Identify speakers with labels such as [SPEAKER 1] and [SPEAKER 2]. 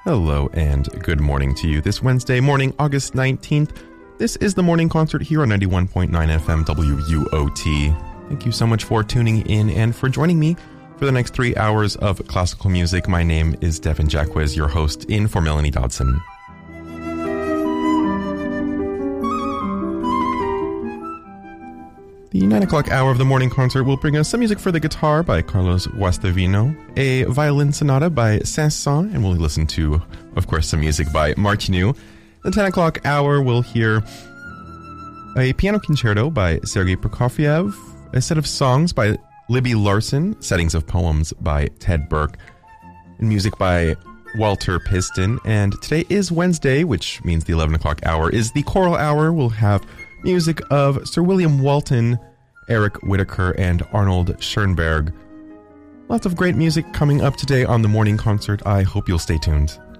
[SPEAKER 1] Hello and good morning to you this Wednesday morning, August 19th. This is the morning concert here on 91.9 FM WUOT. Thank you so much for tuning in and for joining me for the next 3 hours of classical music. My name is Devin Jacquez, your host in for Melanie Dodson. The 9 o'clock hour of the morning concert will bring us some music for the guitar by Carlos Guastavino, a violin sonata by Saint-Saëns, and we'll listen to, of course, some music by Martinu. The 10 o'clock hour, we'll hear a piano concerto by Sergei Prokofiev, a set of songs by Libby Larsen, settings of poems by Ted Burke, and music by Walter Piston. And today is Wednesday, which means the 11 o'clock hour is the choral hour. We'll have music of Sir William Walton, Eric Whitacre, and Arnold Schoenberg. Lots of great music coming up today on the morning concert. I hope you'll stay tuned.